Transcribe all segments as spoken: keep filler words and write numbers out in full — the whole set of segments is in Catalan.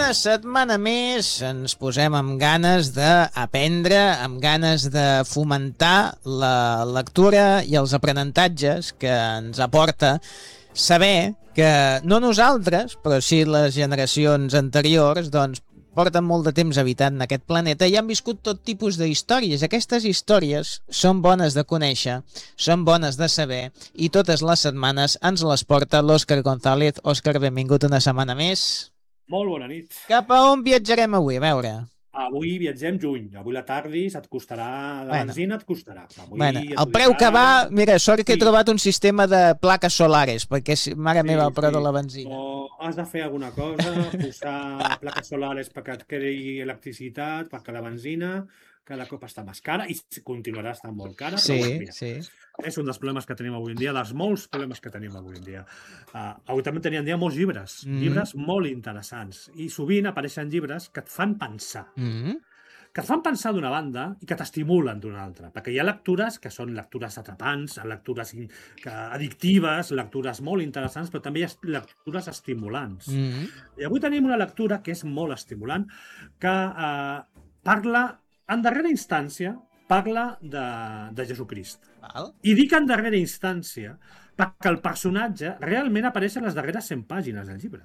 Una setmana més ens posem amb ganes d'aprendre, amb ganes de fomentar la lectura i els aprenentatges que ens aporta saber que no nosaltres, però sí les generacions anteriors, doncs porten molt de temps habitant en aquest planeta i han viscut tot tipus de històries. Aquestes històries són bones de conèixer, són bones de saber i totes les setmanes ens les porta l'Òscar González. Òscar, benvingut una setmana més. Molt bona nit. Cap a on viatjarem avui? A veure. Avui viatgem juny. Avui la tardis et costarà, la Bueno. benzina et costarà. Avui Bueno, et el preu que va... Mira, sort que he Sí. trobat un sistema de plaques solares, perquè, si- mare Sí, meva, el preu sí. de la benzina. O has de fer alguna cosa, posar plaques solars perquè et creï electricitat, perquè la benzina cada cop està més cara i continuarà estant molt cara. Però Sí, bueno, mira, sí. és un dels problemes que tenim avui en dia, dels molts problemes que tenim avui en dia. Uh, avui també teníem dia molts llibres, Mhm. llibres molt interessants. I sovint apareixen llibres que et fan pensar. Mm que et fan pensar d'una banda i que t'estimulen d'una altra, perquè hi ha lectures que són lectures atrapants, lectures in- que, addictives, lectures molt interessants, però també hi ha lectures estimulants. -hmm. I avui tenim una lectura que és molt estimulant, que eh, parla, en darrera instància, parla de, de Jesucrist. Val? I dic en darrera instància perquè el personatge realment apareix a les darreres cent pàgines del llibre.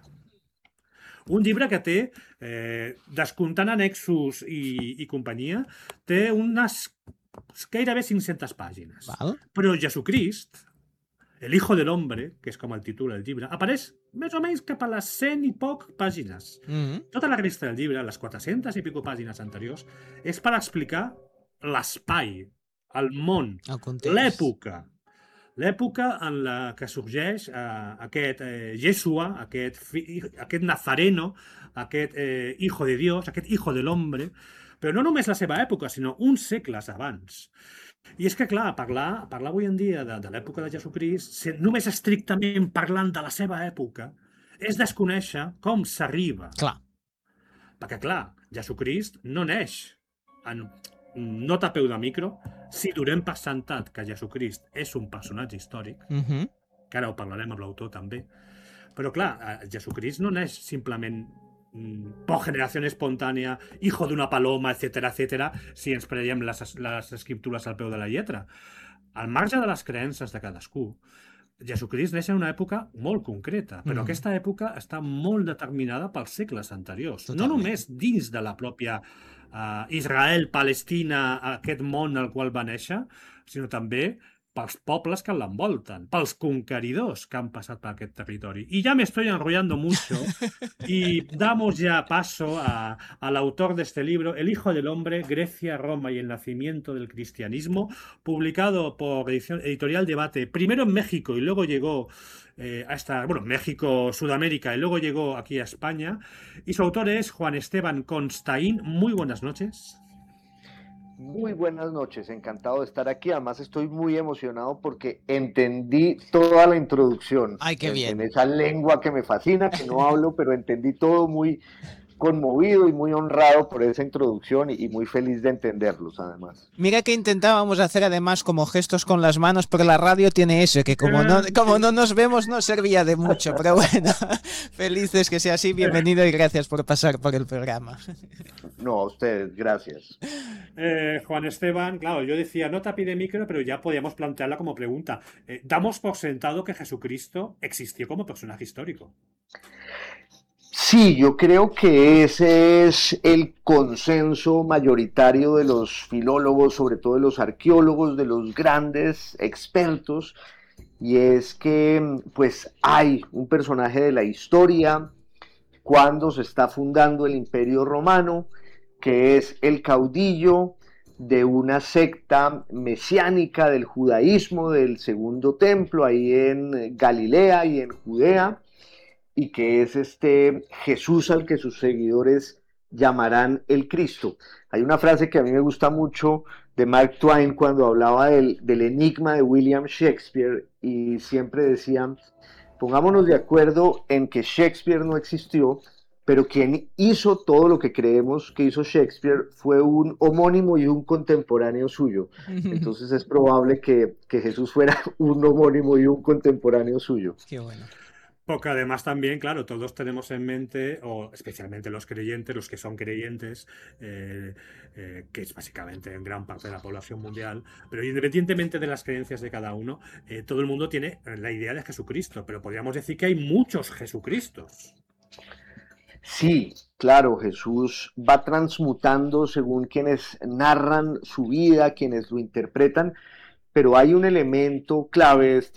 Un llibre que té, eh, descomptant annexos i, i companyia, té unes gairebé cinc-centes pàgines. Val? Però Jesucrist, el hijo del hombre, que és com el títol del llibre, apareix més o menys cap a les cent i poc pàgines. Mm -hmm. Tota la resta del llibre, les quatre-centes i pico pàgines anteriors, és per explicar l'espai, el món, El context. l'època, l'època en la que sorgeix eh, aquest eh, Yeshua, aquest, fi, aquest Nazareno, aquest eh, hijo de Dios, aquest hijo del hombre, però no només la seva època, sinó uns segles abans. I és que, clar, parlar, parlar avui en dia de, de l'època de Jesucrist, si només estrictament parlant de la seva època, és desconèixer com s'arriba. Clar. Perquè, clar, Jesucrist no neix en nota a peu de micro, si donem per sentat que Jesucrist és un personatge històric, Mm -hmm. que ara ho parlarem amb l'autor també, però clar, Jesucrist no neix simplement mm, por generació espontània, hijo d'una paloma, etcètera, etcètera, si ens preiem les, les escriptures al peu de la lletra. Al marge de les creences de cadascú, Jesucrist neix en una època molt concreta, però Mhm. aquesta època està molt determinada pels segles anteriors. Totalment. No només dins de la pròpia uh, Israel, Palestina, aquest món al qual va néixer, sinó també pels pobles que l'envolten, pels conqueridors que han passat per aquest territori. Y ya me estoy enrollando mucho y damos ya paso a, al autor de este libro, El hijo del hombre, Grecia, Roma y el nacimiento del cristianismo, publicado por edición, Editorial Debate, primero en México y luego llegó eh, a esta, bueno, México, Sudamérica y luego llegó aquí a España. Y su autor es Juan Esteban Constaín. Muy buenas noches. Muy buenas noches, encantado de estar aquí. Además estoy muy emocionado porque entendí toda la introducción. Ay, qué en, bien. en esa lengua que me fascina, que no hablo, pero entendí todo muy conmovido y muy honrado por esa introducción y, y muy feliz de entenderlos además. Mira que intentábamos hacer además como gestos con las manos, pero la radio tiene eso, que como no, como no nos vemos no servía de mucho, pero bueno, felices que sea así, bienvenido y gracias por pasar por el programa. No, a ustedes, gracias. Eh, Juan Esteban, claro, yo decía nota a pie de micro, pero ya podíamos plantearla como pregunta. Eh, ¿Damos por sentado que Jesucristo existió como personaje histórico? Sí, yo creo que ese es el consenso mayoritario de los filólogos, sobre todo de los arqueólogos, de los grandes expertos, y es que pues hay un personaje de la historia cuando se está fundando el Imperio Romano, que es el caudillo de una secta mesiánica del judaísmo, del Segundo Templo, ahí en Galilea y en Judea, y que es este Jesús al que sus seguidores llamarán el Cristo. Hay una frase que a mí me gusta mucho de Mark Twain cuando hablaba del, del enigma de William Shakespeare y siempre decía, pongámonos de acuerdo en que Shakespeare no existió, pero quien hizo todo lo que creemos que hizo Shakespeare fue un homónimo y un contemporáneo suyo. Entonces es probable que, que Jesús fuera un homónimo y un contemporáneo suyo. Qué bueno. Porque además también, claro, todos tenemos en mente, o especialmente los creyentes, los que son creyentes, eh, eh, que es básicamente en gran parte de la población mundial, pero independientemente de las creencias de cada uno, eh, todo el mundo tiene la idea de Jesucristo, pero podríamos decir que hay muchos Jesucristos. Sí, claro, Jesús va transmutando según quienes narran su vida, quienes lo interpretan, pero hay un elemento clave,